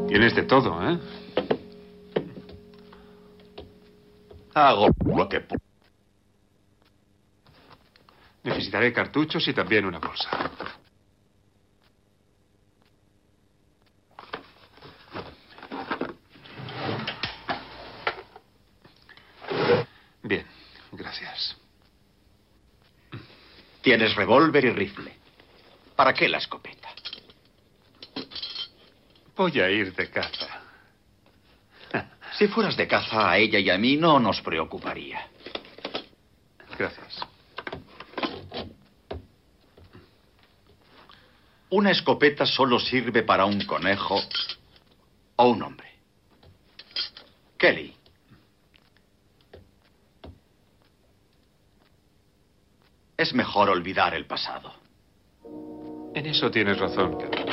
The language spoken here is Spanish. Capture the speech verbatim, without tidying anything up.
Tienes de todo, ¿eh? Hago lo que puedo. Necesitaré cartuchos y también una bolsa. Bien, gracias. Tienes revólver y rifle. ¿Para qué la escopeta? Voy a ir de caza. Si fueras de caza, a ella y a mí no nos preocuparía. Gracias. Una escopeta solo sirve para un conejo o un hombre. Kelly. Es mejor olvidar el pasado. En eso tienes razón, Kelly.